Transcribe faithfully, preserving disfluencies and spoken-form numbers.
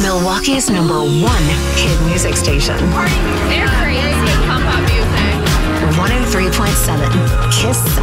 Milwaukee's number one hit music station. They're crazy. Pump up music. one oh three point seven Kiss